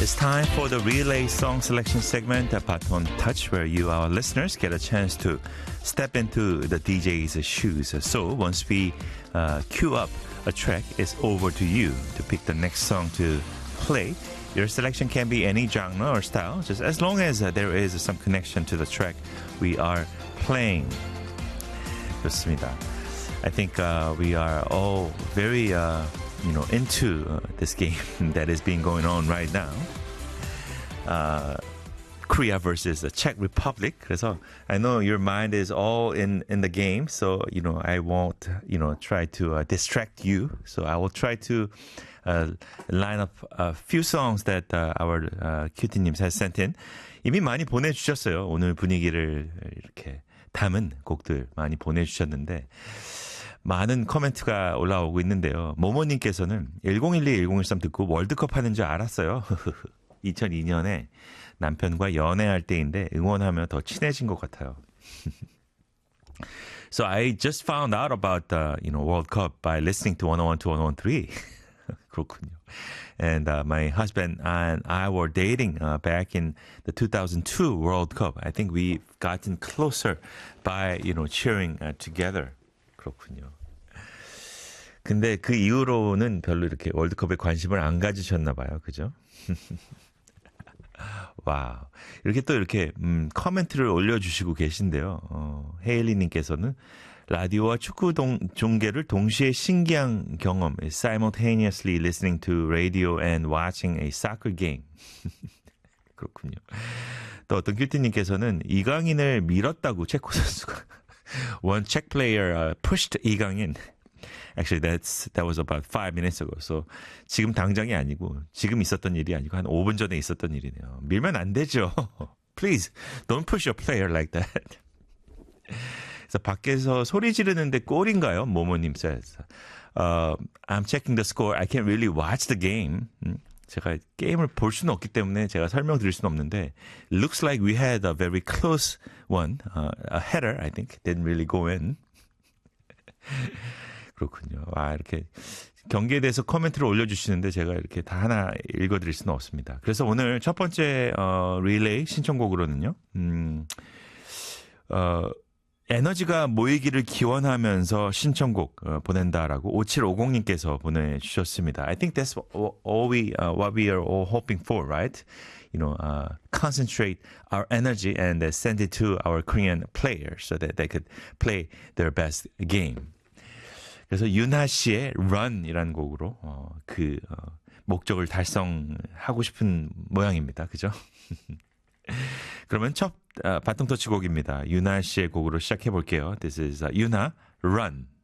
It's time for the Relay Song Selection segment, the Baton Touch, where you, our listeners, get a chance to step into the DJ's shoes. So once we queue up a track, it's over to you to pick the next song to play. Your selection can be any genre or style, just as long as there is some connection to the track we are playing. 좋습니다. I think we are all very into this game that is being going on right now. Korea versus the Czech Republic. 그래서 I know your mind is all in the game, so I won't try to distract you. So I will try to line up a few songs that our 큐티님 has sent in. 이미 많이 보내주셨어요. 오늘 분위기를 이렇게 담은 곡들 많이 보내주셨는데 많은 코멘트가 올라오고 있는데요. 모모님께서는 1012-1013 듣고 월드컵 하는 줄 알았어요. 2002년에 남편과 연애할 때인데 응원하며 더 친해진 것 같아요. So I just found out about the World Cup by listening to 101 to 103. 그렇군요. And my husband and I were dating back in the 2002 World Cup. I think we've gotten closer by cheering together. 그렇군요. 근데 그 이후로는 별로 이렇게 월드컵에 관심을 안 가지셨나 봐요. 그죠? 와우. 이렇게 또 이렇게 코멘트를 올려주시고 계신데요. 헤일리님께서는 라디오와 축구 중계를 동시에 신기한 경험. Simultaneously listening to radio and watching a soccer game. 그렇군요. 또 어떤 큐티님께서는 이강인을 밀었다고 체코 선수가 One Czech player pushed 이강인. Actually, that was about 5 minutes ago. So 지금 당장이 아니고 지금 있었던 일이 아니고 한 5분 전에 있었던 일이네요. 밀면 안 되죠. Please, don't push your player like that. 그래서 밖에서 소리 지르는데 골인가요? 모모님 says. I'm checking the score. I can't really watch the game. 제가 게임을 볼 수는 없기 때문에 제가 설명드릴 수는 없는데 looks like we had a very close one. A header, I think. Didn't really go in. 그렇군요. 이렇게 경기에 대해서 코멘트를 올려주시는데 제가 이렇게 다 하나 읽어드릴 수는 없습니다. 그래서 오늘 첫 번째 릴레이 신청곡으로는요. 에너지가 모이기를 기원하면서 신청곡 보낸다라고 5750님께서 보내주셨습니다. I think that's what we are all hoping for, right? Concentrate our energy and send it to our Korean players so that they could play their best game. 그래서 윤하 씨의 Run이라는 곡으로 목적을 달성하고 싶은 모양입니다. 그죠? 그러면 첫 바통 터치 곡입니다. 윤하 씨의 곡으로 시작해 볼게요. This is 윤하 Run.